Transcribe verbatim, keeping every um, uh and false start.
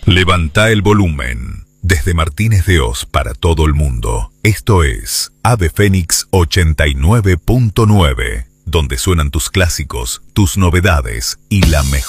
Levanta el volumen. Desde Martínez de Oz para todo el mundo, esto es Ave Fénix ochenta y nueve punto nueve, donde suenan tus clásicos, tus novedades y la mejor